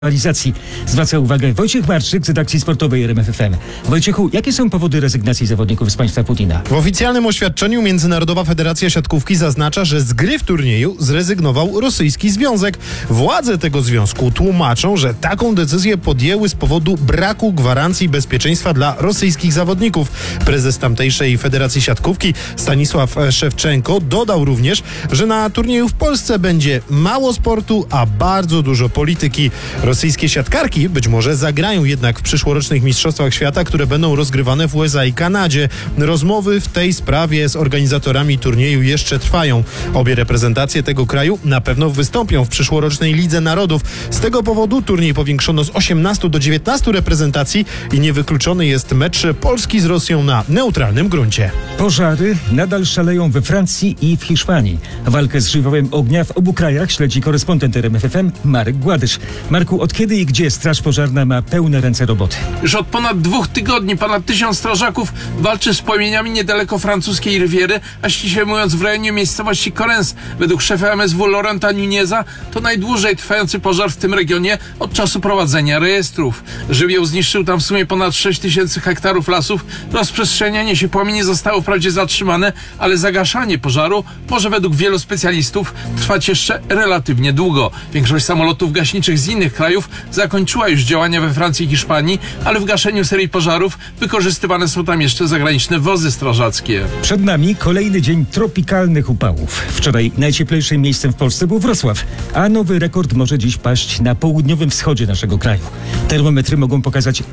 Realizacji zwraca uwagę Wojciech Marczyk z redakcji sportowej RMF FM. Wojciechu, jakie są powody rezygnacji zawodników z państwa Putina? W oficjalnym oświadczeniu Międzynarodowa Federacja Siatkówki zaznacza, że z gry w turnieju zrezygnował rosyjski związek. Władze tego związku tłumaczą, że taką decyzję podjęły z powodu braku gwarancji bezpieczeństwa dla rosyjskich zawodników. Prezes tamtejszej Federacji Siatkówki Stanisław Szewczenko dodał również, że na turnieju w Polsce będzie mało sportu, a bardzo dużo polityki. Rosyjskie siatkarki być może zagrają jednak w przyszłorocznych Mistrzostwach Świata, które będą rozgrywane w USA i Kanadzie. Rozmowy w tej sprawie z organizatorami turnieju jeszcze trwają. Obie reprezentacje tego kraju na pewno wystąpią w przyszłorocznej Lidze Narodów. Z tego powodu turniej powiększono z 18 do 19 reprezentacji i niewykluczony jest mecz Polski z Rosją na neutralnym gruncie. Pożary nadal szaleją we Francji i w Hiszpanii. Walkę z żywiołem ognia w obu krajach śledzi korespondent RMF FM Marek Gładysz. Marku, od kiedy i gdzie Straż Pożarna ma pełne ręce roboty? Już od ponad 2 tygodni ponad 1000 strażaków walczy z płomieniami niedaleko francuskiej Rywiery, a ściśle mówiąc w rejonie miejscowości Correns. Według szefa MSW Laurenta Nuneza to najdłużej trwający pożar w tym regionie od czasu prowadzenia rejestrów. Żywioł zniszczył tam w sumie ponad 6000 hektarów lasów. Rozprzestrzenianie się płomieni zostało wprawdzie zatrzymane, ale zagaszanie pożaru może według wielu specjalistów trwać jeszcze relatywnie długo. Większość samolotów gaśniczych z innych krajów zakończyła już działania we Francji i Hiszpanii, ale w gaszeniu serii pożarów wykorzystywane są tam jeszcze zagraniczne wozy strażackie. Przed nami kolejny dzień tropikalnych upałów. Wczoraj najcieplejszym miejscem w Polsce był Wrocław, a nowy rekord może dziś paść na południowym wschodzie naszego kraju. Termometry mogą pokazać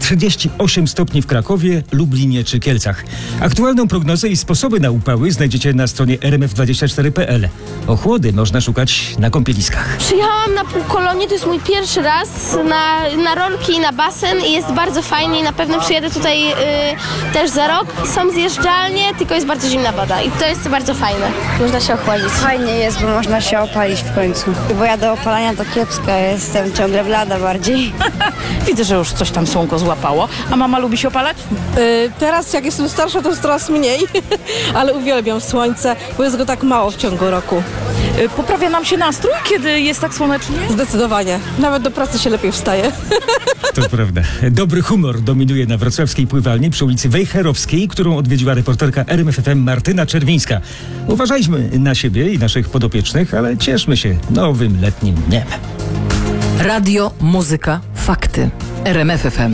38 stopni w Krakowie, Lublinie czy Kielcach. Aktualną prognozę i sposoby na upały znajdziecie na stronie rmf24.pl. Ochłody można szukać na kąpieliskach. Przyjechałam na półkolonie, to jest mój pierwszy raz na rolki i na basen i jest bardzo fajnie i na pewno przyjadę tutaj też za rok. Są zjeżdżalnie, tylko jest bardzo zimna woda i to jest bardzo fajne. Można się ochłodzić. Fajnie jest, bo można się opalić w końcu. Bo ja do opalania to kiepska jestem, ciągle blada bardziej. Widzę, że już coś tam słonko złapało. A mama lubi się opalać? Teraz jak jestem starsza, to już coraz mniej, ale uwielbiam słońce, bo jest go tak mało w ciągu roku. Poprawia nam się nastrój, kiedy jest tak słonecznie? Zdecydowanie. Nawet do pracy się lepiej wstaje. To prawda. Dobry humor dominuje na wrocławskiej pływalni przy ulicy Wejherowskiej, którą odwiedziła reporterka RMF FM Martyna Czerwińska. Uważajmy na siebie i naszych podopiecznych, ale cieszmy się nowym letnim dniem. Radio, muzyka, fakty. RMF FM.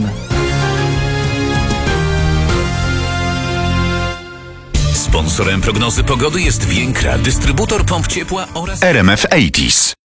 Sponsorem prognozy pogody jest Więkra, dystrybutor pomp ciepła oraz RMF 80s.